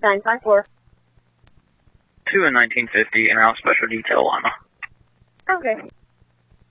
954. 2 in 1950, and out special detail llama. Okay.